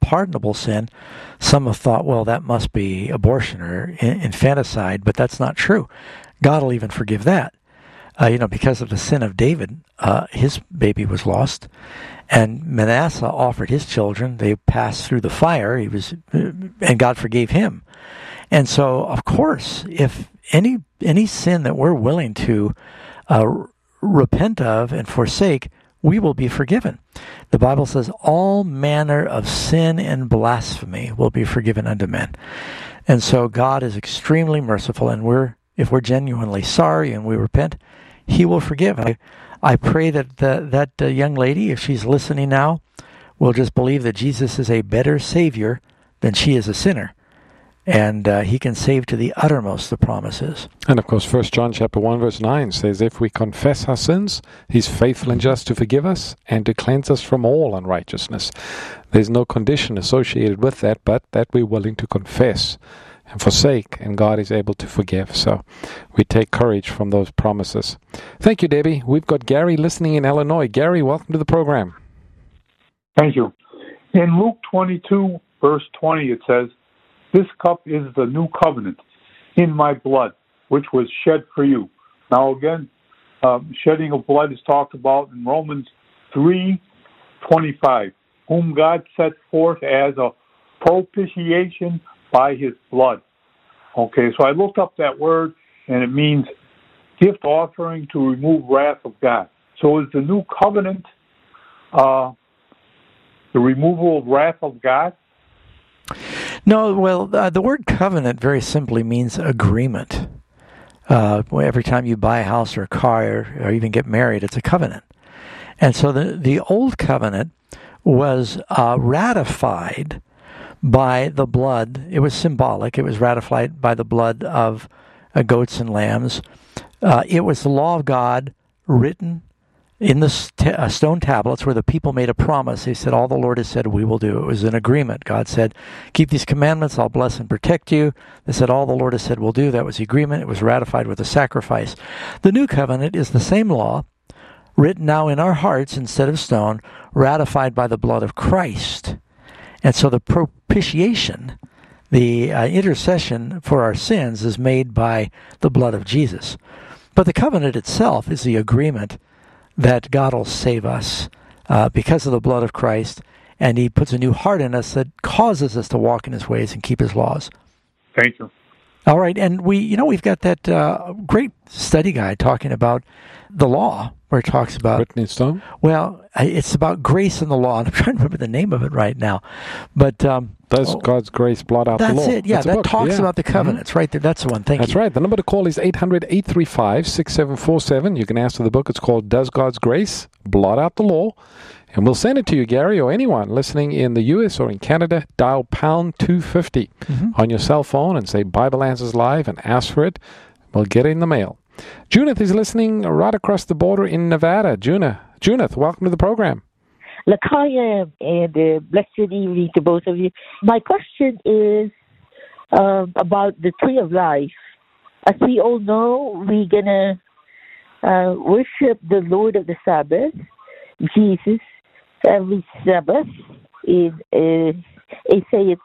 unpardonable sin, some have thought, well, that must be abortion or infanticide, but that's not true. God will even forgive that. Because of the sin of David, his baby was lost, and Manasseh offered his children. They passed through the fire. And God forgave him. And so, of course, if any sin that we're willing to repent of and forsake, we will be forgiven. The Bible says all manner of sin and blasphemy will be forgiven unto men. And so God is extremely merciful, and if we're genuinely sorry and we repent, He will forgive. I pray that that young lady, if she's listening now, will just believe that Jesus is a better Savior than she is a sinner. And He can save to the uttermost, the promise is. And of course, 1 John chapter 1 verse 9 says, if we confess our sins, He's faithful and just to forgive us and to cleanse us from all unrighteousness. There's no condition associated with that, but that we're willing to confess and forsake, and God is able to forgive. So we take courage from those promises. Thank you, Debbie. We've got Gary listening in Illinois. Gary, welcome to the program. Thank you. In Luke 22, verse 20, it says, this cup is the new covenant in my blood, which was shed for you. Now again, shedding of blood is talked about in Romans 3:25, whom God set forth as a propitiation by His blood. Okay, so I looked up that word, and it means gift offering to remove wrath of God. So is the new covenant the removal of wrath of God? No, well, the word covenant very simply means agreement. Every time you buy a house or a car or even get married, it's a covenant. And so the old covenant was ratified by the blood. It was symbolic. It was ratified by the blood of goats and lambs. It was the law of God written in the stone tablets where the people made a promise. They said, all the Lord has said we will do. It was an agreement. God said, keep these commandments, I'll bless and protect you. They said, all the Lord has said we'll do. That was the agreement. It was ratified with a sacrifice. The new covenant is the same law, written now in our hearts instead of stone, ratified by the blood of Christ. And so the propitiation, the intercession for our sins, is made by the blood of Jesus. But the covenant itself is the agreement that God will save us because of the blood of Christ, and He puts a new heart in us that causes us to walk in His ways and keep His laws. Thank you. All right, and we've got that great study guide talking about the law, where it talks about written in stone. Well, it's about grace in the law, and I'm trying to remember the name of it right now. But does God's grace blot out the law? That's it. Yeah, that talks about the covenants right there. That's the one. Thank you. That's right. The number to call is 800-835-6747. You can ask for the book. It's called Does God's Grace Blot Out the Law? And we'll send it to you, Gary, or anyone listening in the U.S. or in Canada. Dial pound 250 on your cell phone and say Bible Answers Live and ask for it. We'll get it in the mail. Junith is listening right across the border in Nevada. Junith, welcome to the program. Lakaya, and blessed evening to both of you. My question is about the tree of life. As we all know, we're going to worship the Lord of the Sabbath, Jesus, every Sabbath in Isaiah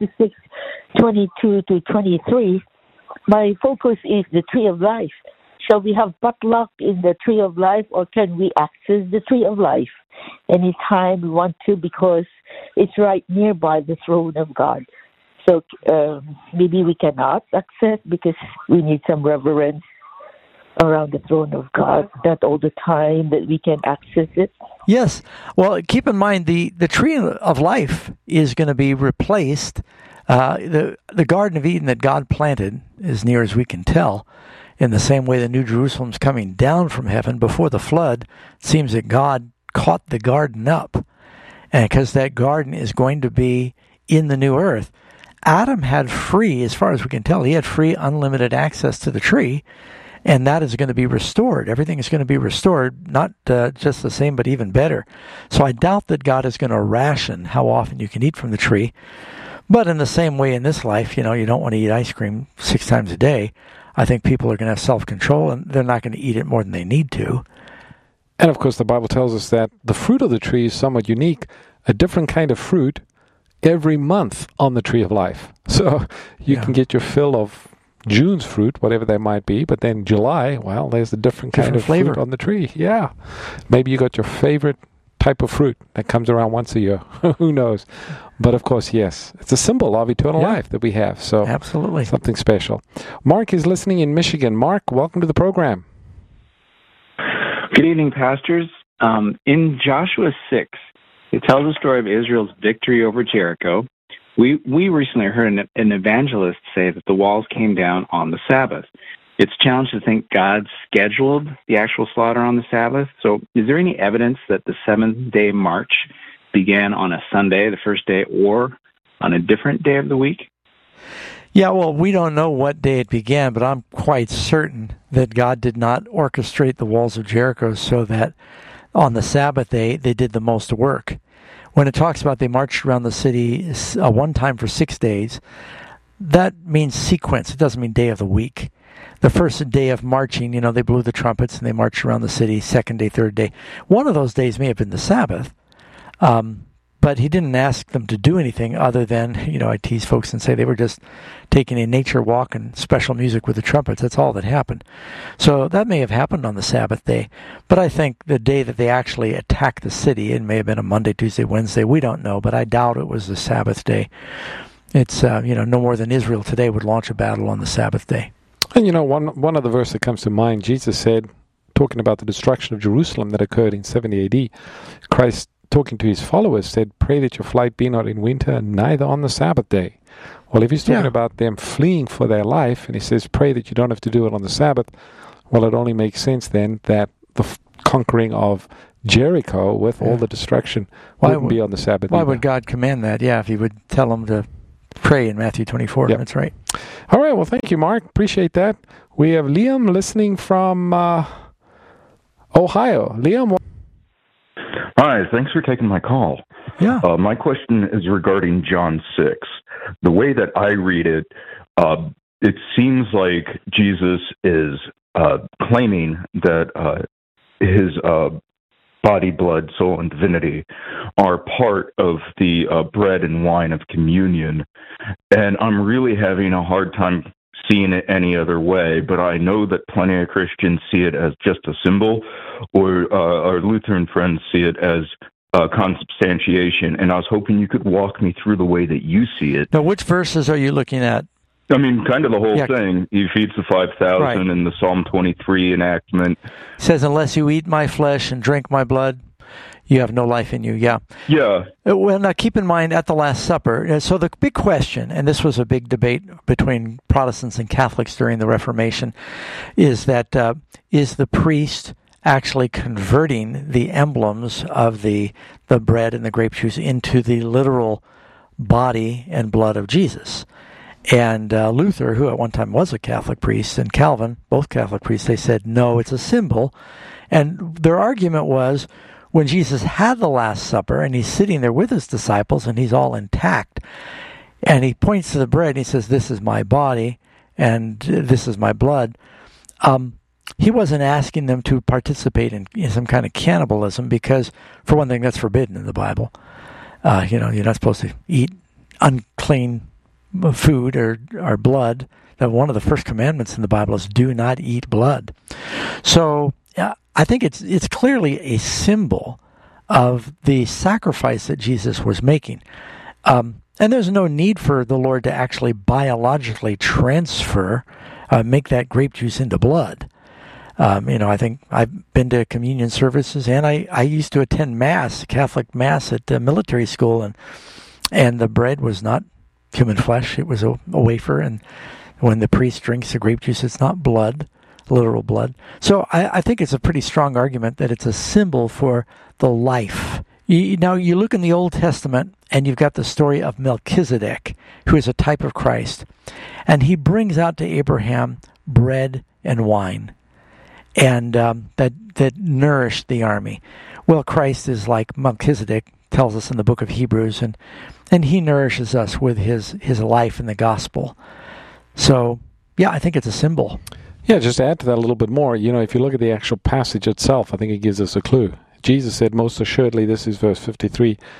66:22-23. My focus is the tree of life. Shall we have potluck in the tree of life, or can we access the tree of life anytime we want to, because it's right nearby the throne of God? So maybe we cannot access because we need some reverence around the throne of God, not all the time that we can access it. Yes. Well, keep in mind the tree of life is going to be replaced. The Garden of Eden that God planted, as near as we can tell, in the same way the New Jerusalem's coming down from heaven before the flood, it seems that God caught the garden up. And because that garden is going to be in the new earth, Adam had free, as far as we can tell, he had free, unlimited access to the tree, and that is going to be restored. Everything is going to be restored, not just the same, but even better. So I doubt that God is going to ration how often you can eat from the tree. But in the same way in this life, you don't want to eat ice cream 6 times a day. I think people are going to have self-control, and they're not going to eat it more than they need to. And of course, the Bible tells us that the fruit of the tree is somewhat unique. A different kind of fruit every month on the tree of life. So you can get your fill of June's fruit, whatever that might be, but then July, well, there's a different kind of flavor fruit on the tree. Yeah. Maybe you got your favorite type of fruit that comes around once a year. Who knows? But of course, yes, it's a symbol of eternal life that we have. So absolutely something special. Mark is listening in Michigan. Mark, welcome to the program. Good evening, pastors. In Joshua 6, it tells the story of Israel's victory over Jericho. We recently heard an evangelist say that the walls came down on the Sabbath. It's challenging to think God scheduled the actual slaughter on the Sabbath. So is there any evidence that the seventh-day march began on a Sunday, the first day, or on a different day of the week? Yeah, well, we don't know what day it began, but I'm quite certain that God did not orchestrate the walls of Jericho so that on the Sabbath day they did the most work. When it talks about they marched around the city one time for 6 days, that means sequence. It doesn't mean day of the week. The first day of marching, they blew the trumpets and they marched around the city. Second day, third day. One of those days may have been the Sabbath, but he didn't ask them to do anything other than, I tease folks and say they were just taking a nature walk and special music with the trumpets. That's all that happened. So that may have happened on the Sabbath day. But I think the day that they actually attacked the city, it may have been a Monday, Tuesday, Wednesday. We don't know, but I doubt it was the Sabbath day. It's, no more than Israel today would launch a battle on the Sabbath day. And one of the verses that comes to mind, Jesus said, talking about the destruction of Jerusalem that occurred in 70 AD, Christ, talking to his followers, said, pray that your flight be not in winter, neither on the Sabbath day. Well, if he's talking about them fleeing for their life, and he says, pray that you don't have to do it on the Sabbath, well, it only makes sense then that the conquering of Jericho with all the destruction wouldn't be on the Sabbath. Why would God command that? Yeah, if he would tell them to pray in Matthew 24. Yep. That's right. All right. Well, thank you, Mark. Appreciate that. We have Liam listening from Ohio. Liam. Hi. Thanks for taking my call. Yeah. My question is regarding John 6. The way that I read it, it seems like Jesus is claiming that his body, blood, soul, and divinity are part of the bread and wine of communion. And I'm really having a hard time seeing it any other way, but I know that plenty of Christians see it as just a symbol, or our Lutheran friends see it as consubstantiation. And I was hoping you could walk me through the way that you see it. Now, which verses are you looking at? I mean, kind of the whole thing. He feeds the 5,000 in the Psalm 23 enactment. It says, unless you eat my flesh and drink my blood, you have no life in you. Yeah. Yeah. Well, now keep in mind, at the Last Supper, so the big question, and this was a big debate between Protestants and Catholics during the Reformation, is that is the priest actually converting the emblems of the bread and the grape juice into the literal body and blood of Jesus? And Luther, who at one time was a Catholic priest, and Calvin, both Catholic priests, they said, no, it's a symbol. And their argument was, when Jesus had the Last Supper, and he's sitting there with his disciples, and he's all intact, and he points to the bread, and he says, this is my body, and this is my blood, he wasn't asking them to participate in some kind of cannibalism, because, for one thing, that's forbidden in the Bible. You're not supposed to eat unclean food or blood. That one of the first commandments in the Bible is do not eat blood. So I think it's clearly a symbol of the sacrifice that Jesus was making. And there's no need for the Lord to actually biologically make that grape juice into blood. I think I've been to communion services, and I used to attend Mass, Catholic Mass at military school, and the bread was not human flesh. It was a wafer, and when the priest drinks the grape juice, it's not blood, literal blood. So I think it's a pretty strong argument that it's a symbol for the life. Now, you look in the Old Testament, and you've got the story of Melchizedek, who is a type of Christ, and he brings out to Abraham bread and wine, and that nourished the army. Well, Christ is like Melchizedek, tells us in the book of Hebrews, and he nourishes us with his life in the gospel. So, yeah, I think it's a symbol. Yeah, just to add to that a little bit more, if you look at the actual passage itself, I think it gives us a clue. Jesus said, most assuredly, this is verse 53,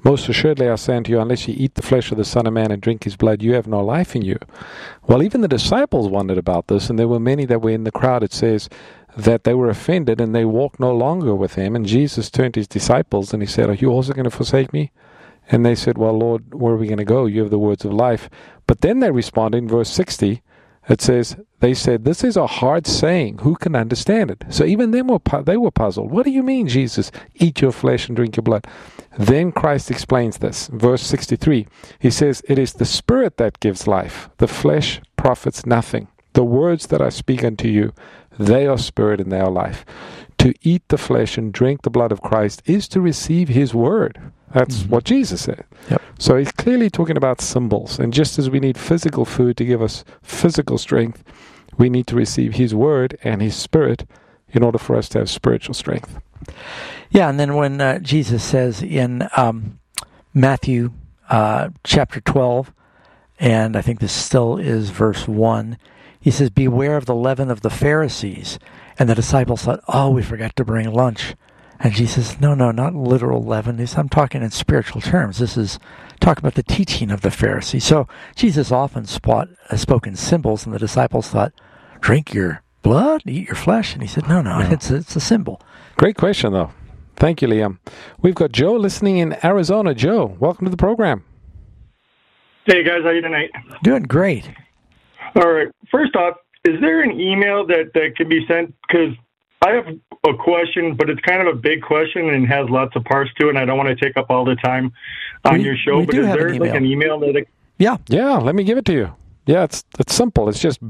Most assuredly I say unto you, unless you eat the flesh of the Son of Man and drink his blood, you have no life in you. Well, even the disciples wondered about this, and there were many that were in the crowd. It says that they were offended, and they walked no longer with him. And Jesus turned to his disciples, and he said, are you also going to forsake me? And they said, well, Lord, where are we going to go? You have the words of life. But then they responded in verse 60, it says, they said, this is a hard saying. Who can understand it? So even they were puzzled. What do you mean, Jesus? Eat your flesh and drink your blood. Then Christ explains this. Verse 63, he says, it is the Spirit that gives life. The flesh profits nothing. The words that I speak unto you, they are spirit and they are life. To eat the flesh and drink the blood of Christ is to receive his word. That's what Jesus said. Yep. So he's clearly talking about symbols. And just as we need physical food to give us physical strength, we need to receive his word and his spirit in order for us to have spiritual strength. Yeah, and then when Jesus says in Matthew chapter 12, and I think this still is verse 1, he says, beware of the leaven of the Pharisees. And the disciples thought, oh, we forgot to bring lunch. And Jesus says, no, not literal leaven. I'm talking in spiritual terms. This is talking about the teaching of the Pharisees. So Jesus often spoke in symbols, and the disciples thought, drink your blood, eat your flesh. And he said, no. It's a symbol. Great question, though. Thank you, Liam. We've got Joe listening in Arizona. Joe, welcome to the program. Hey, guys. How are you tonight? Doing great. All right. First off, is there an email that can be sent? Because I have a question, but it's kind of a big question and has lots of parts to it, and I don't want to take up all the time on your show. But is there an email that... Yeah, let me give it to you. Yeah, it's simple. It's just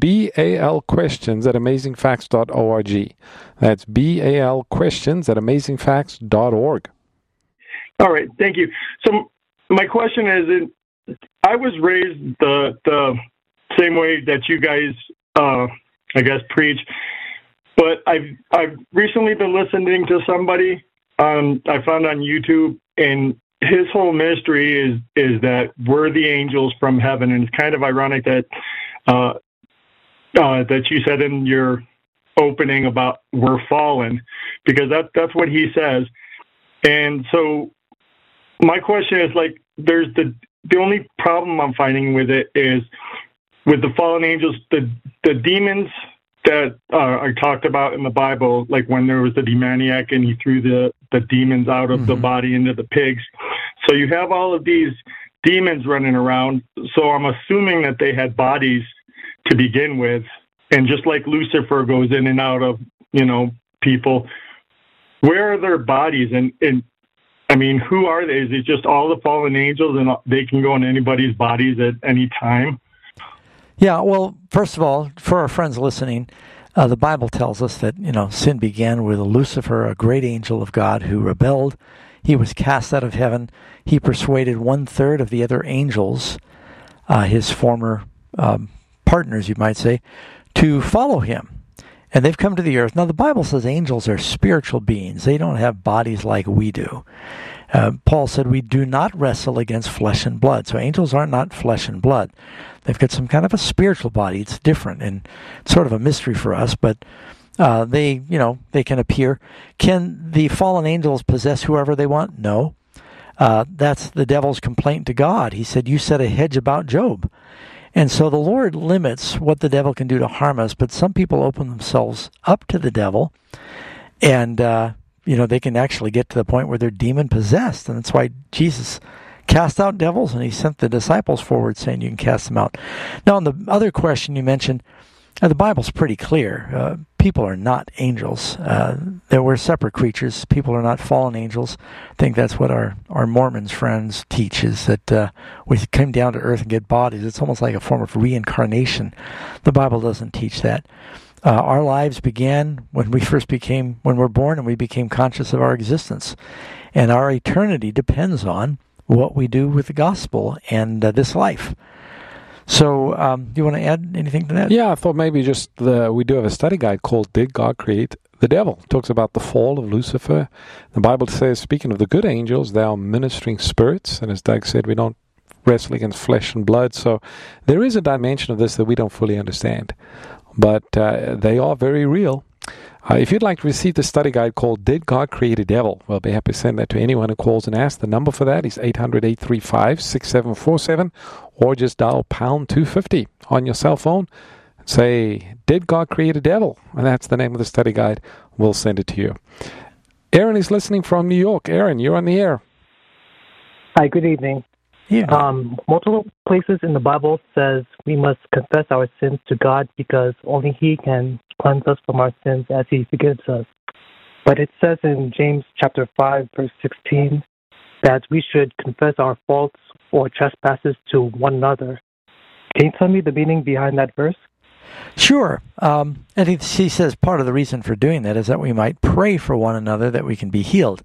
BALquestions@amazingfacts.org. That's BALquestions@amazingfacts.org. All right, thank you. So my question is, I was raised the same way that you guys, I guess, preach. But I've recently been listening to somebody I found on YouTube, and his whole ministry is that we're the angels from heaven, and it's kind of ironic that that you said in your opening about we're fallen, because that's what he says. And so my question is, like, there's the only problem I'm finding with it is with the fallen angels, the demons that are talked about in the Bible, like when there was the demoniac and he threw the demons out of the body into the pigs. So you have all of these demons running around. So I'm assuming that they had bodies to begin with. And just like Lucifer goes in and out of, people, where are their bodies? And I mean, who are they? Is it just all the fallen angels and they can go in anybody's bodies at any time? Yeah, well, first of all, for our friends listening, the Bible tells us that, sin began with Lucifer, a great angel of God who rebelled. He was cast out of heaven. He persuaded 1/3 of the other angels, his former partners, you might say, to follow him. And they've come to the earth. Now, the Bible says angels are spiritual beings. They don't have bodies like we do. Paul said we do not wrestle against flesh and blood. So angels are not flesh and blood. They've got some kind of a spiritual body. It's different and sort of a mystery for us, but they can appear. Can the fallen angels possess whoever they want? No. That's the devil's complaint to God. He said, you set a hedge about Job. And so the Lord limits what the devil can do to harm us, but some people open themselves up to the devil, and they can actually get to the point where they're demon-possessed, and that's why Jesus cast out devils, and he sent the disciples forward saying you can cast them out. Now, on the other question you mentioned, the Bible's pretty clear. People are not angels. We're separate creatures. People are not fallen angels. I think that's what our Mormons friends teach, is that we come down to earth and get bodies. It's almost like a form of reincarnation. The Bible doesn't teach that. Our lives began when we're born and we became conscious of our existence. And our eternity depends on what we do with the gospel and this life. So, do you want to add anything to that? Yeah, I thought maybe just we do have a study guide called Did God Create the Devil? It talks about the fall of Lucifer. The Bible says, speaking of the good angels, they are ministering spirits. And as Doug said, we don't wrestle against flesh and blood. So there is a dimension of this that we don't fully understand. But they are very real. If you'd like to receive the study guide called Did God Create a Devil? We'll be happy to send that to anyone who calls and asks. The number for that is 800-835-6747, or just dial pound 250 on your cell phone and say, Did God Create a Devil? And that's the name of the study guide. We'll send it to you. Aaron is listening from New York. Aaron, you're on the air. Hi, good evening. Yeah. Multiple places in the Bible says we must confess our sins to God because only He can cleanse us from our sins as He forgives us. But it says in James chapter 5, verse 16, that we should confess our faults or trespasses to one another. Can you tell me the meaning behind that verse? Sure. And he says part of the reason for doing that is that we might pray for one another that we can be healed.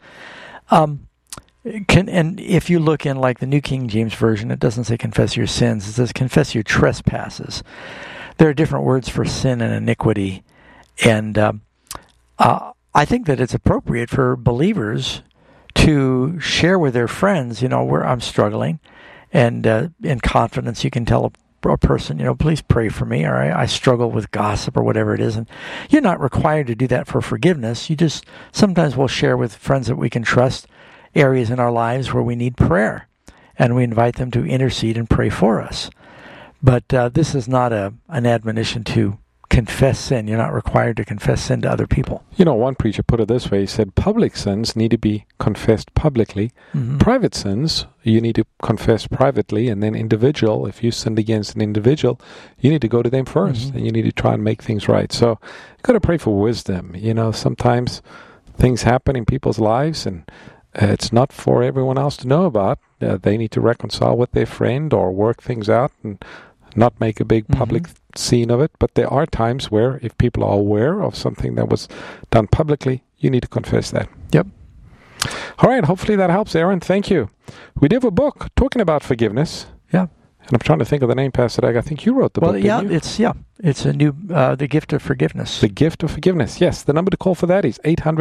And if you look in like the New King James Version, it doesn't say confess your sins. It says confess your trespasses. There are different words for sin and iniquity. And I think that it's appropriate for believers to share with their friends, where I'm struggling. And in confidence, you can tell a person, please pray for me, or I struggle with gossip or whatever it is. And you're not required to do that for forgiveness. You just sometimes will share with friends that we can trust areas in our lives where we need prayer, and we invite them to intercede and pray for us. But this is not an admonition to confess sin. You're not required to confess sin to other people. One preacher put it this way. He said, public sins need to be confessed publicly. Mm-hmm. Private sins, you need to confess privately, and then individual, if you sinned against an individual, you need to go to them first, and you need to try and make things right. So you've got to pray for wisdom. Sometimes things happen in people's lives, and it's not for everyone else to know about. They need to reconcile with their friend or work things out and not make a big public scene of it. But there are times where if people are aware of something that was done publicly, you need to confess that. Yep. All right. Hopefully that helps, Aaron. Thank you. We did have a book talking about forgiveness. Yeah. And I'm trying to think of the name, Pastor Doug. I think you wrote the book, didn't you? It's a new, The Gift of Forgiveness. The Gift of Forgiveness, yes. The number to call for that is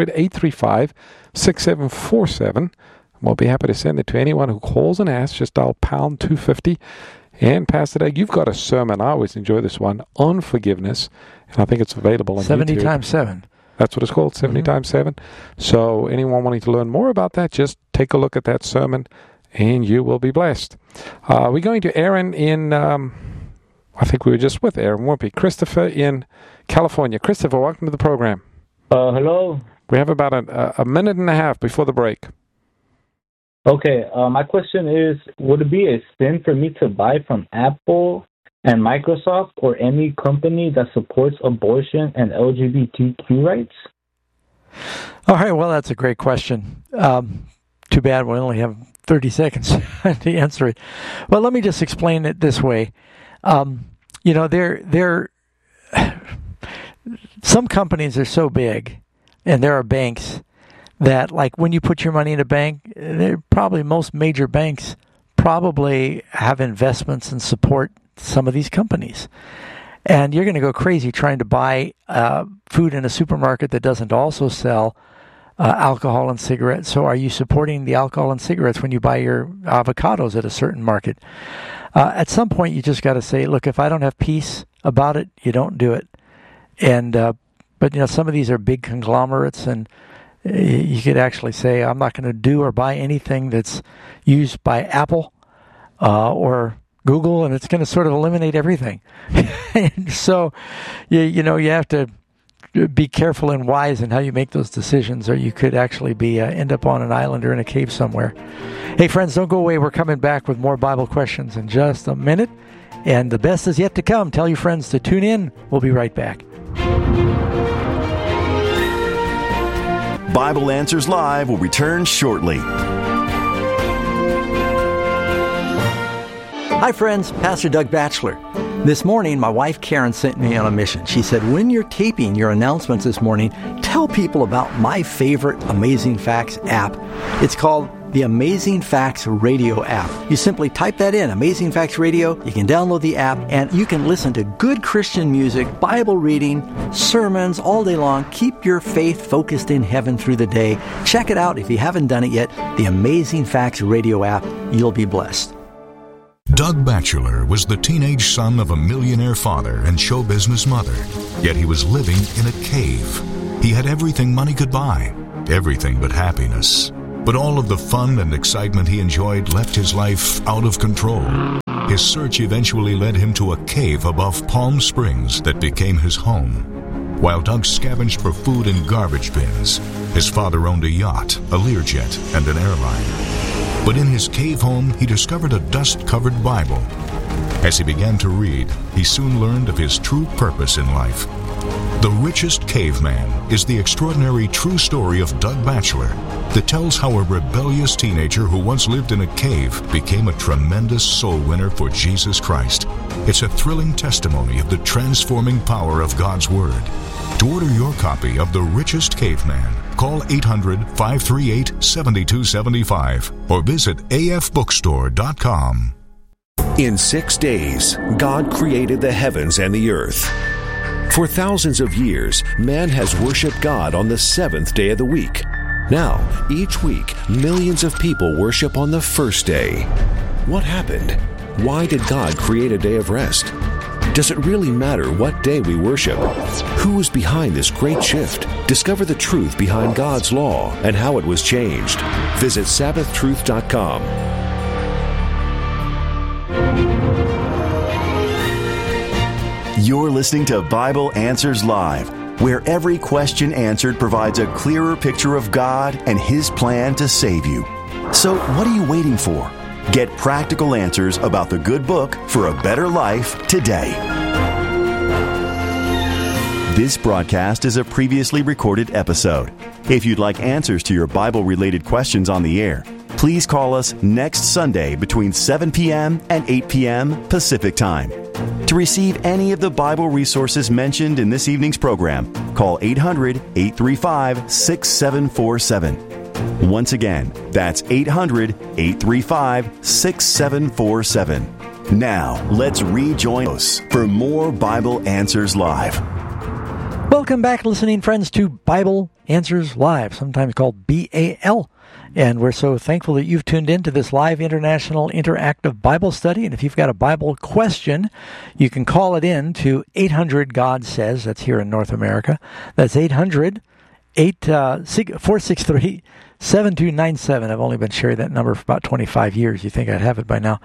800-835-6747. We'll be happy to send it to anyone who calls and asks. Just dial pound 250. And Pastor Doug, you've got a sermon, I always enjoy this one, on forgiveness. And I think it's available on 70 YouTube. 70 times 7. That's what it's called, 70 times 7. So anyone wanting to learn more about that, just take a look at that sermon, and you will be blessed. We're going to Aaron in, I think we were just with Aaron, weren't we? Christopher in California. Christopher, welcome to the program. Hello. We have about a minute and a half before the break. Okay, my question is, would it be a sin for me to buy from Apple and Microsoft or any company that supports abortion and LGBTQ rights? All right, well, that's a great question. Too bad we only have 30 seconds to answer it. Well, let me just explain it this way. Some companies are so big, and there are banks that, like, when you put your money in a bank, most major banks probably have investments and support some of these companies. And you're going to go crazy trying to buy food in a supermarket that doesn't also sell alcohol and cigarettes. So are you supporting the alcohol and cigarettes when you buy your avocados at a certain market? At some point, you just got to say, look, if I don't have peace about it, you don't do it. And but some of these are big conglomerates, and you could actually say, I'm not going to do or buy anything that's used by Apple or Google, and it's going to sort of eliminate everything. And so, you have to be careful and wise in how you make those decisions, or you could actually be end up on an island or in a cave somewhere. Hey, friends, don't go away. We're coming back with more Bible questions in just a minute, and the best is yet to come. Tell your friends to tune in. We'll be right back. Bible Answers Live will return shortly. Hi friends, Pastor Doug Batchelor. This morning, my wife Karen sent me on a mission. She said, when you're taping your announcements this morning, tell people about my favorite Amazing Facts app. It's called the Amazing Facts Radio app. You simply type that in, Amazing Facts Radio. You can download the app, and you can listen to good Christian music, Bible reading, sermons all day long. Keep your faith focused in heaven through the day. Check it out if you haven't done it yet. The Amazing Facts Radio app. You'll be blessed. Doug Batchelor was the teenage son of a millionaire father and show business mother, yet he was living in a cave. He had everything money could buy, everything but happiness. But all of the fun and excitement he enjoyed left his life out of control. His search eventually led him to a cave above Palm Springs that became his home. While Doug scavenged for food in garbage bins, his father owned a yacht, a Learjet, and an airline. But in his cave home, he discovered a dust-covered Bible. As he began to read, he soon learned of his true purpose in life. The Richest Caveman is the extraordinary true story of Doug Batchelor that tells how a rebellious teenager who once lived in a cave became a tremendous soul winner for Jesus Christ. It's a thrilling testimony of the transforming power of God's Word. To order your copy of The Richest Caveman, call 800-538-7275 or visit afbookstore.com. In 6 days, God created the heavens and the earth. For thousands of years, man has worshiped God on the seventh day of the week. Now, each week, millions of people worship on the first day. What happened? Why did God create a day of rest? Does it really matter what day we worship? Who is behind this great shift? Discover the truth behind God's law and how it was changed. Visit SabbathTruth.com. You're listening to Bible Answers Live, where every question answered provides a clearer picture of God and His plan to save you. So what are you waiting for? Get practical answers about the good book for a better life today. This broadcast is a previously recorded episode. If you'd like answers to your Bible-related questions on the air, please call us next Sunday between 7 p.m. and 8 p.m. Pacific Time. To receive any of the Bible resources mentioned in this evening's program, call 800-835-6747. Once again, that's 800-835-6747. Now, let's rejoin us for more Bible Answers Live. Welcome back, listening friends, to Bible Answers Live, sometimes called BAL. And we're so thankful that you've tuned in to this live international interactive Bible study. And if you've got a Bible question, you can call it in to 800-GOD-SAYS. That's here in North America. That's 800-463-7297. I've only been sharing that number for about 25 years. You think I'd have it by now.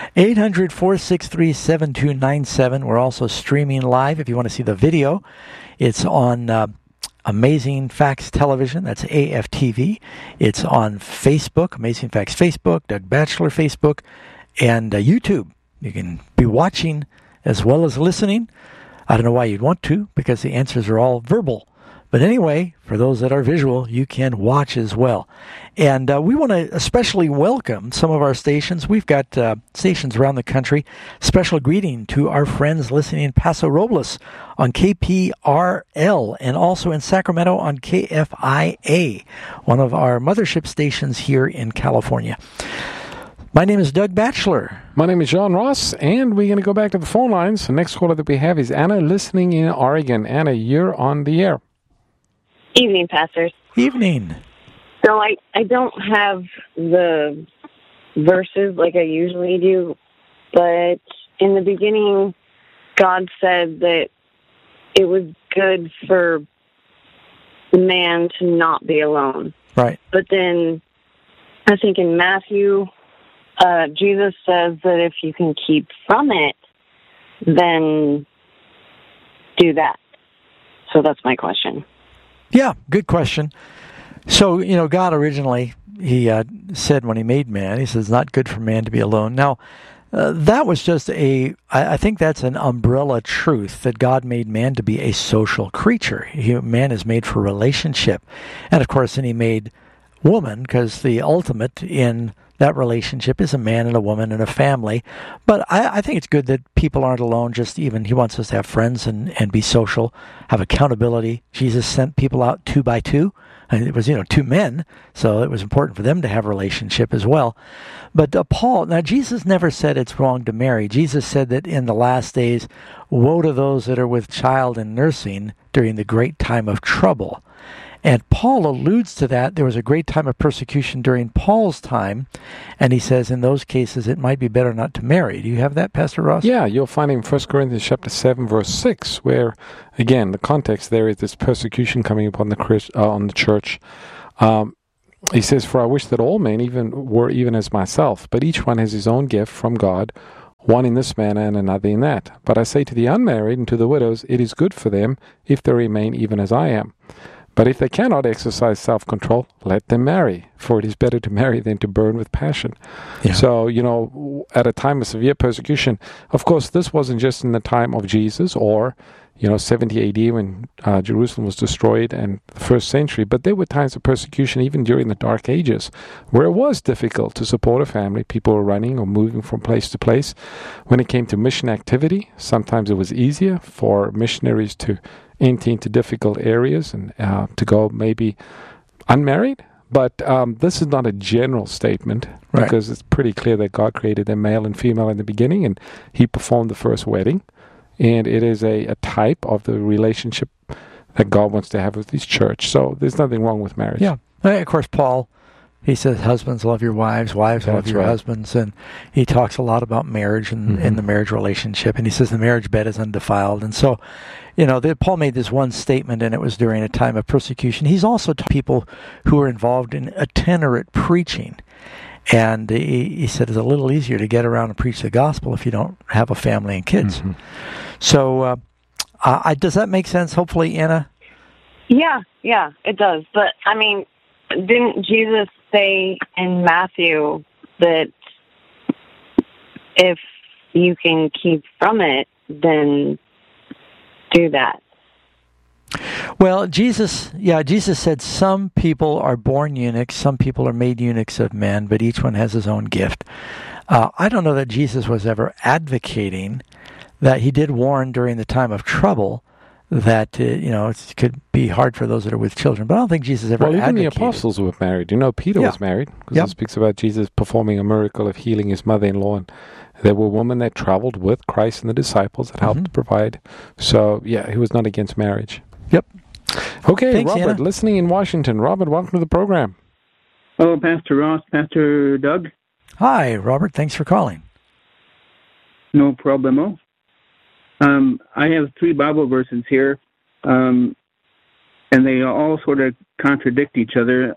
800-463-7297. We're also streaming live. If you want to see the video, it's on Amazing Facts Television, that's AFTV. It's on Facebook, Amazing Facts Facebook, Doug Batchelor Facebook, and YouTube. You can be watching as well as listening. I don't know why you'd want to, because the answers are all verbal. But anyway, for those that are visual, you can watch as well. And we want to especially welcome some of our stations. We've got stations around the country. Special greeting to our friends listening in Paso Robles on KPRL and also in Sacramento on KFIA, one of our mothership stations here in California. My name is Doug Batchelor. My name is John Ross, and we're going to go back to the phone lines. The next caller that we have is Anna, listening in Oregon. Anna, you're on the air. Evening, pastors. Evening. So I don't have the verses like I usually do, but in the beginning, God said that it was good for man to not be alone. Right. But then I think in Matthew, Jesus says that if you can keep from it, then do that. So that's my question. Yeah, good question. So, God originally, He said when He made man, He says, it's not good for man to be alone. Now, that was just I think that's an umbrella truth, that God made man to be a social creature. Man is made for relationship. And, of course, then He made woman, because the ultimate in that relationship is a man and a woman and a family. But I think it's good that people aren't alone. Just even He wants us to have friends and be social, have accountability. Jesus sent people out 2 by 2. And it was, 2 men, so it was important for them to have a relationship as well. But now Jesus never said it's wrong to marry. Jesus said that in the last days, woe to those that are with child and nursing during the great time of trouble. And Paul alludes to that. There was a great time of persecution during Paul's time, and he says in those cases it might be better not to marry. Do you have that, Pastor Ross? Yeah, you'll find in 1 Corinthians chapter 7, verse 6, where, again, the context there is this persecution coming upon the church. He says, "For I wish that all men were even as myself, but each one has his own gift from God, one in this manner and another in that. But I say to the unmarried and to the widows, it is good for them if they remain even as I am. But if they cannot exercise self-control, let them marry, for it is better to marry than to burn with passion." Yeah. So, at a time of severe persecution, of course, this wasn't just in the time of Jesus or, 70 AD when Jerusalem was destroyed and the first century, but there were times of persecution even during the Dark Ages where it was difficult to support a family. People were running or moving from place to place. When it came to mission activity, sometimes it was easier for missionaries to enter into difficult areas and to go maybe unmarried. But this is not a general statement, right, because it's pretty clear that God created them male and female in the beginning, and he performed the first wedding. And it is a type of the relationship that God wants to have with his church. So there's nothing wrong with marriage. Yeah. Of course, Paul, he says, husbands, love your wives, wives, love your husbands. And he talks a lot about marriage and the marriage relationship. And he says the marriage bed is undefiled. And so, Paul made this one statement, and it was during a time of persecution. He's also taught people who are involved in itinerant preaching. And he said it's a little easier to get around and preach the gospel if you don't have a family and kids. Mm-hmm. So does that make sense, hopefully, Anna? Yeah, it does. But, didn't Jesus say in Matthew that if you can keep from it, then do that? Well, Jesus said some people are born eunuchs, some people are made eunuchs of men, but each one has his own gift. I don't know that Jesus was ever advocating that. He did warn during the time of trouble that, it could be hard for those that are with children, but I don't think Jesus ever advocated. Well, even the apostles were married. Peter was married, because it speaks about Jesus performing a miracle of healing his mother-in-law, and there were women that traveled with Christ and the disciples that helped provide. So, he was not against marriage. Yep. Okay, thanks, Robert, Anna. Listening in Washington. Robert, welcome to the program. Hello, Pastor Ross, Pastor Doug. Hi, Robert. Thanks for calling. No problemo. I have 3 Bible verses here, and they all sort of contradict each other.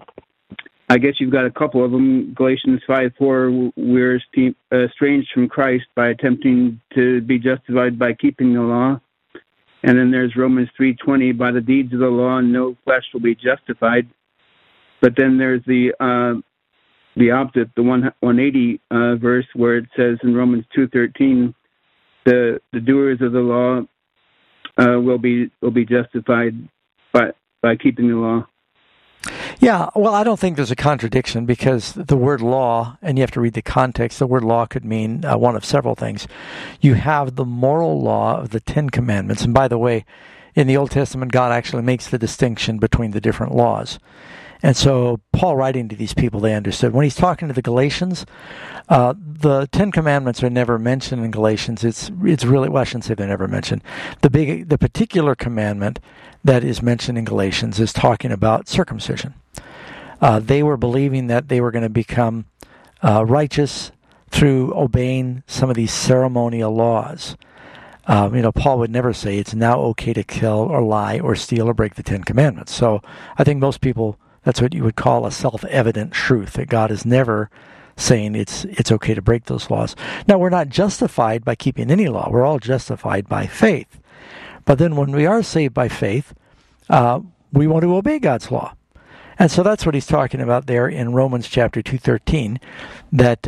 I guess you've got a couple of them. Galatians 5:4, we're estranged from Christ by attempting to be justified by keeping the law. And then there's Romans 3:20, by the deeds of the law, no flesh will be justified. But then there's the opposite, the 180 verse, where it says in Romans 2:13, the doers of the law will be justified by keeping the law. Yeah, well, I don't think there's a contradiction, because the word law, and you have to read the context, the word law could mean one of several things. You have the moral law of the 10 Commandments. And by the way, in the Old Testament, God actually makes the distinction between the different laws. And so Paul, writing to these people, they understood. When he's talking to the Galatians, the 10 Commandments are never mentioned in Galatians. It's really, well, I shouldn't say they're never mentioned. The particular commandment that is mentioned in Galatians is talking about circumcision. They were believing that they were going to become righteous through obeying some of these ceremonial laws. Paul would never say it's now okay to kill or lie or steal or break the 10 Commandments. So I think most people, that's what you would call a self-evident truth, that God is never saying it's okay to break those laws. Now, we're not justified by keeping any law. We're all justified by faith. But then when we are saved by faith, we want to obey God's law. And so that's what he's talking about there in Romans chapter 2:13, that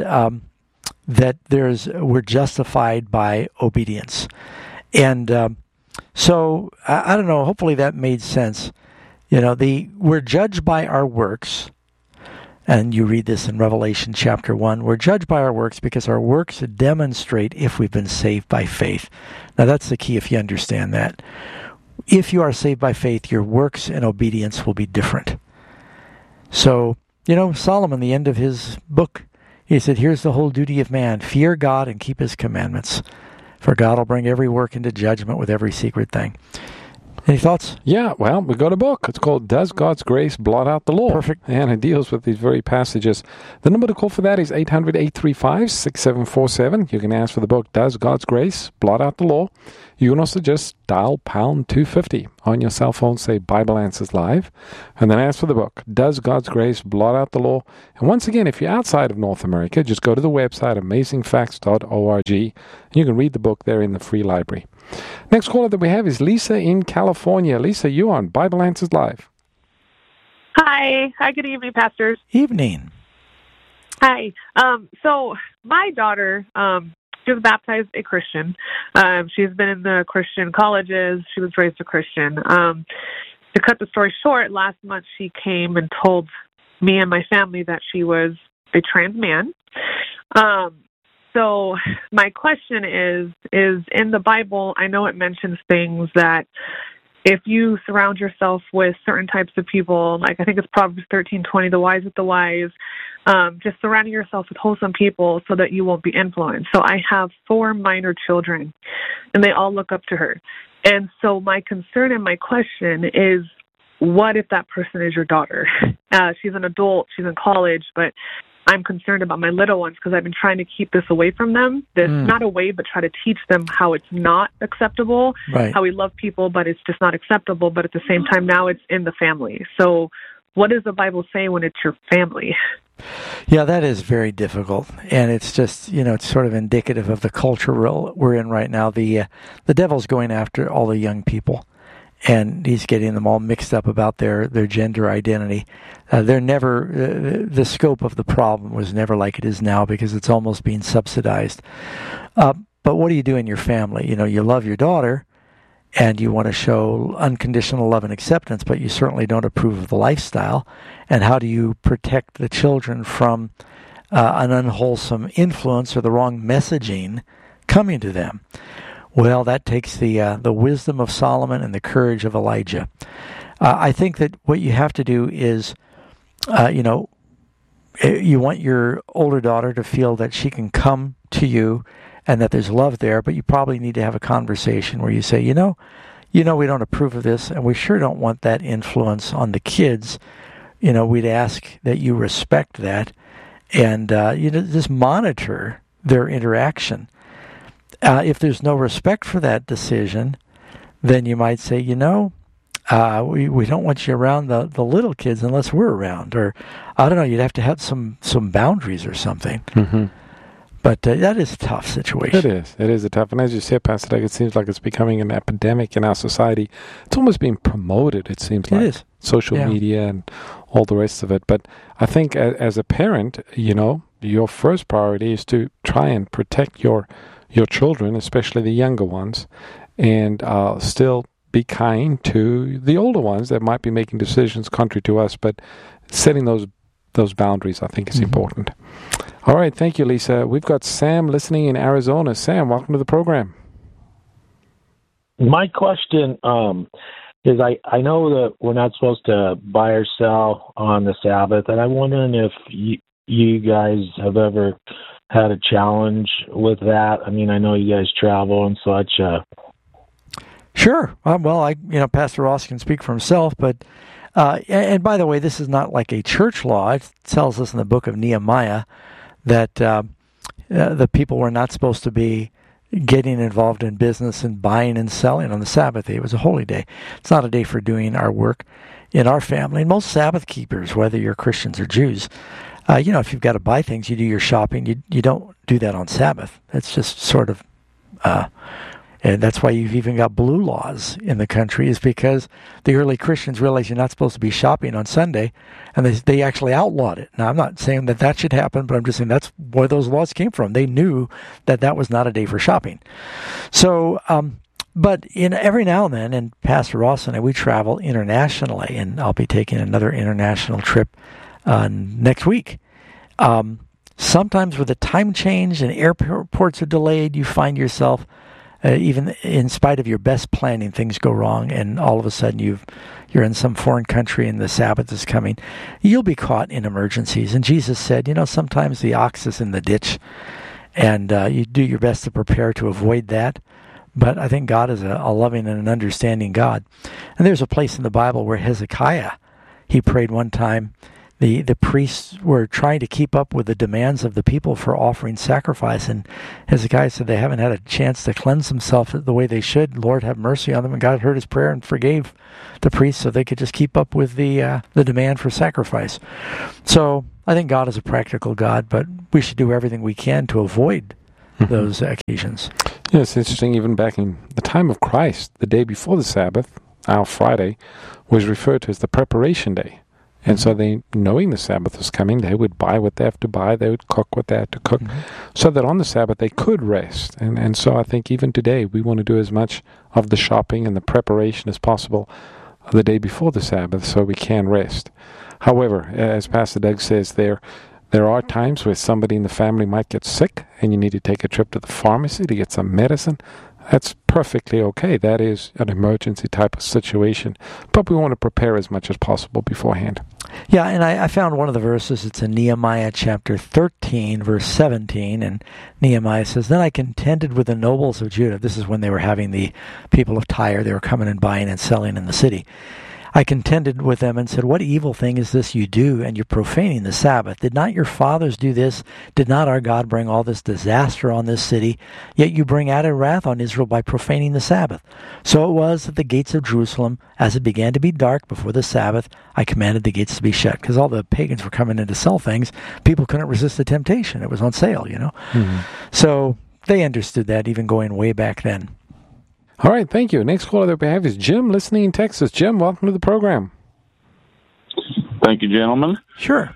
we're justified by obedience. And so I don't know, hopefully that made sense. We're judged by our works, and you read this in Revelation chapter 1. We're judged by our works because our works demonstrate if we've been saved by faith. Now that's the key, if you understand that. If you are saved by faith, your works and obedience will be different. So, Solomon, the end of his book, he said, here's the whole duty of man: fear God and keep his commandments, for God will bring every work into judgment with every secret thing. Any thoughts? Yeah, well, we got a book. It's called Does God's Grace Blot Out the Law? Perfect. And it deals with these very passages. The number to call for that is 800-835-6747. You can ask for the book, Does God's Grace Blot Out the Law? You can also just dial pound 250 on your cell phone, say Bible Answers Live, and then ask for the book, Does God's Grace Blot Out the Law? And once again, if you're outside of North America, just go to the website, amazingfacts.org, and you can read the book there in the free library. Next caller that we have is Lisa in California. Lisa, you on Bible Answers Live. Hi. Hi, good evening, pastors. Evening. Hi. So my daughter, she was baptized a Christian. She's been in the Christian colleges. She was raised a Christian. To cut the story short, last month she came and told me and my family that she was a trans man. So my question is in the Bible, I know it mentions things that if you surround yourself with certain types of people, like I think it's Proverbs 13:20, the wise with the wise, just surrounding yourself with wholesome people so that you won't be influenced. So I have 4 minor children, and they all look up to her. And so my concern and my question is, what if that person is your daughter? She's an adult, she's in college, but I'm concerned about my little ones because I've been trying to keep this away from them. Not away, but try to teach them how it's not acceptable, how we love people, but it's just not acceptable. But at the same time, now it's in the family. So what does the Bible say when it's your family? Yeah, that is very difficult. And it's just, it's sort of indicative of the culture we're in right now. The devil's going after all the young people. And he's getting them all mixed up about their gender identity. They're never, the scope of the problem was never like it is now because it's almost being subsidized. But what do you do in your family? You love your daughter and you want to show unconditional love and acceptance, but you certainly don't approve of the lifestyle. And how do you protect the children from an unwholesome influence or the wrong messaging coming to them? Well, that takes the wisdom of Solomon and the courage of Elijah. I think that what you have to do is, you want your older daughter to feel that she can come to you and that there's love there, but you probably need to have a conversation where you say, we don't approve of this, and we sure don't want that influence on the kids. We'd ask that you respect that and, just monitor their interaction. If there's no respect for that decision, then you might say, we don't want you around the little kids unless we're around. Or, I don't know, you'd have to have some boundaries or something. Mm-hmm. But that is a tough situation. It is. It is a tough. And as you said, Pastor Doug, it seems like it's becoming an epidemic in our society. It's almost being promoted, it seems like. It is. Social media and all the rest of it. But I think as a parent, your first priority is to try and protect your children, especially the younger ones, and still be kind to the older ones that might be making decisions contrary to us, but setting those boundaries, I think, is important. All right, thank you, Lisa. We've got Sam listening in Arizona. Sam, welcome to the program. My question is, I know that we're not supposed to buy or sell on the Sabbath, and I'm wondering if you guys have ever had a challenge with that. I mean, I know you guys travel and such. Sure. Well, Pastor Ross can speak for himself, but and by the way, this is not like a church law. It tells us in the book of Nehemiah that the people were not supposed to be getting involved in business and buying and selling on the Sabbath day. It was a holy day. It's not a day for doing our work in our family. And most Sabbath keepers, whether you're Christians or Jews, if you've got to buy things, you do your shopping. You don't do that on Sabbath. That's just sort of, and that's why you've even got blue laws in the country, is because the early Christians realized you're not supposed to be shopping on Sunday, and they actually outlawed it. Now, I'm not saying that should happen, but I'm just saying that's where those laws came from. They knew that was not a day for shopping. So, but every now and then, and Pastor Ross and I, we travel internationally, and I'll be taking another international trip next week. Sometimes with the time change and airports are delayed, you find yourself, even in spite of your best planning, things go wrong, and all of a sudden you're in some foreign country and the Sabbath is coming. You'll be caught in emergencies. And Jesus said, sometimes the ox is in the ditch, and you do your best to prepare to avoid that. But I think God is a loving and an understanding God. And there's a place in the Bible where Hezekiah, he prayed one time. The priests were trying to keep up with the demands of the people for offering sacrifice. And Hezekiah said they haven't had a chance to cleanse themselves the way they should. Lord, have mercy on them. And God heard his prayer and forgave the priests so they could just keep up with the demand for sacrifice. So I think God is a practical God, but we should do everything we can to avoid those occasions. Yeah, it's interesting. Even back in the time of Christ, the day before the Sabbath, our Friday, was referred to as the preparation day. And so they, knowing the Sabbath was coming, they would buy what they have to buy, they would cook what they had to cook, so that on the Sabbath they could rest. And so I think even today we want to do as much of the shopping and the preparation as possible the day before the Sabbath so we can rest. However, as Pastor Doug says there are times where somebody in the family might get sick and you need to take a trip to the pharmacy to get some medicine. That's perfectly okay. That is an emergency type of situation. But we want to prepare as much as possible beforehand. Yeah, and I found one of the verses. It's in Nehemiah chapter 13, verse 17. And Nehemiah says, "Then I contended with the nobles of Judah." This is when they were having the people of Tyre. They were coming and buying and selling in the city. "I contended with them and said, 'What evil thing is this you do, and you're profaning the Sabbath? Did not your fathers do this? Did not our God bring all this disaster on this city? Yet you bring added wrath on Israel by profaning the Sabbath.' So it was at the gates of Jerusalem, as it began to be dark before the Sabbath, I commanded the gates to be shut." Because all the pagans were coming in to sell things. People couldn't resist the temptation. It was on sale, So they understood that even going way back then. All right, thank you. Next caller that we have is Jim, listening in Texas. Jim, welcome to the program. Thank you, gentlemen. Sure.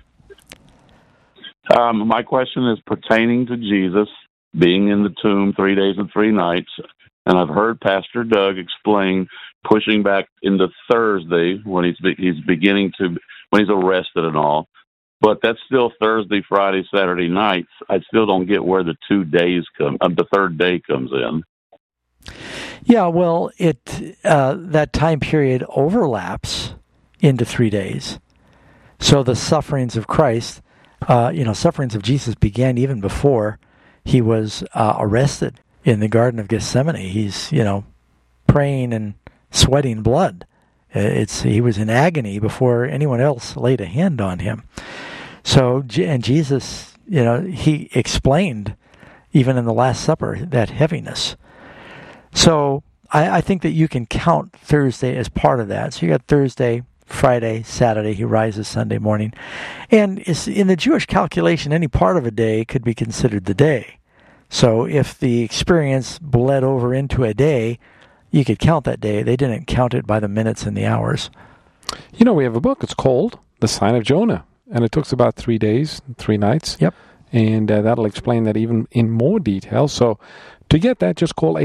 My question is pertaining to Jesus being in the tomb 3 days and 3 nights, and I've heard Pastor Doug explain pushing back into Thursday when he's beginning to when he's arrested and all. But that's still Thursday, Friday, Saturday nights. I still don't get where the 2 days the third day comes in. Yeah, well, that time period overlaps into 3 days. So the sufferings of Christ, sufferings of Jesus began even before he was arrested in the Garden of Gethsemane. He's, praying and sweating blood. He was in agony before anyone else laid a hand on him. So, and Jesus, he explained even in the Last Supper that heaviness. So I think that you can count Thursday as part of that. So you got Thursday, Friday, Saturday, he rises Sunday morning. And in the Jewish calculation, any part of a day could be considered the day. So if the experience bled over into a day, you could count that day. They didn't count it by the minutes and the hours. We have a book. It's called The Sign of Jonah. And it talks about 3 days, 3 nights. Yep. And that'll explain that even in more detail. So to get that, just call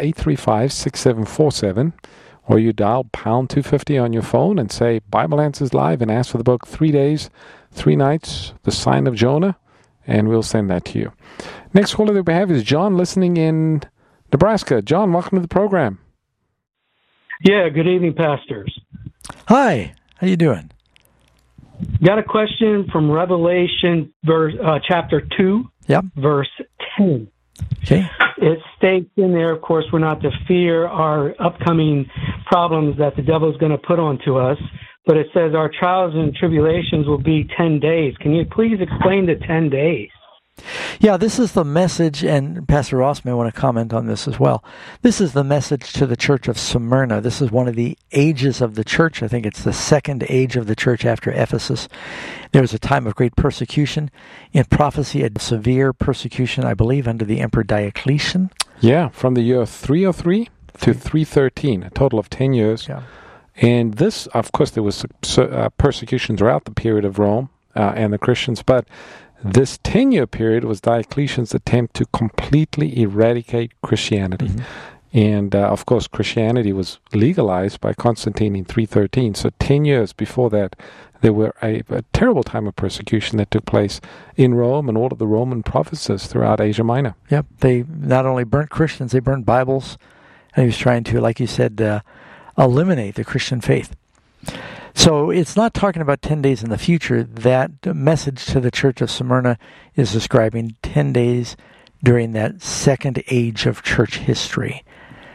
800-835-6747, or you dial pound 250 on your phone and say Bible Answers Live and ask for the book 3 days, 3 nights, The Sign of Jonah, and we'll send that to you. Next caller that we have is John, listening in Nebraska. John, welcome to the program. Yeah, good evening, pastors. Hi, how you doing? Got a question from Revelation, chapter 2, verse 10. Okay. It states in there, of course, we're not to fear our upcoming problems that the devil's going to put onto us, but it says our trials and tribulations will be 10 days. Can you please explain the 10 days? Yeah, this is the message, and Pastor Ross may want to comment on this as well. This is the message to the church of Smyrna. This is one of the ages of the church. I think it's the second age of the church after Ephesus. There was a time of great persecution. In prophecy, a severe persecution, I believe, under the Emperor Diocletian. Yeah, from the year 303 to 313, a total of 10 years. Yeah. And this, of course, there was persecution throughout the period of Rome and the Christians, but this 10-year period was Diocletian's attempt to completely eradicate Christianity. Mm-hmm. And, of course, Christianity was legalized by Constantine in 313. So 10 years before that, there were a terrible time of persecution that took place in Rome and all of the Roman provinces throughout Asia Minor. Yep, they not only burnt Christians, they burnt Bibles. And he was trying to, like you said, eliminate the Christian faith. So it's not talking about 10 days in the future. That message to the church of Smyrna is describing 10 days during that second age of church history.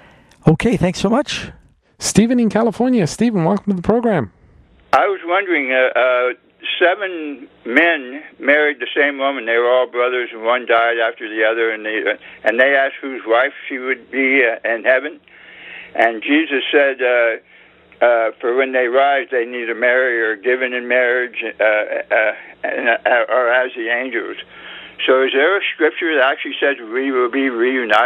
Okay, thanks so much. Stephen in California. Stephen, welcome to the program. I was wondering, 7 men married the same woman. They were all brothers, and one died after the other, and they asked whose wife she would be in heaven. And Jesus said, for when they rise, they neither marry or given in marriage, or as the angels. So is there a scripture that actually says we will be reunited